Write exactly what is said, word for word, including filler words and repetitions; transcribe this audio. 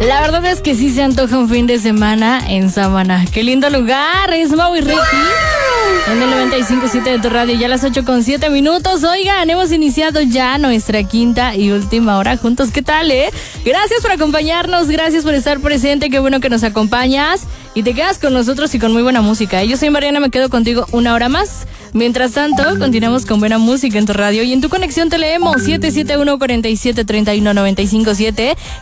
La verdad es que sí se antoja un fin de semana en Samaná. ¡Qué lindo lugar! Es Mau y Ricky. En el noventa y cinco punto siete de tu radio, ya a las ocho con siete minutos. Oigan, hemos iniciado ya nuestra quinta y última hora juntos. ¿Qué tal, eh? Gracias por acompañarnos, gracias por estar presente. Qué bueno que nos acompañas y te quedas con nosotros y con muy buena música. Yo soy Mariana, me quedo contigo una hora más. Mientras tanto, continuamos con buena música en tu radio y en tu conexión te leemos siete siete uno, cuatro siete, tres uno, nueve cinco siete.